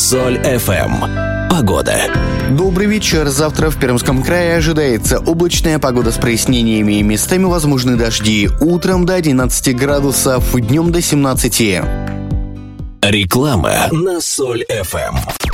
Соль FM. Погода. Добрый вечер. Завтра в Пермском крае ожидается облачная погода с прояснениями и местами возможны дожди. Утром до 11 градусов, днем до 17. Реклама на Соль FM.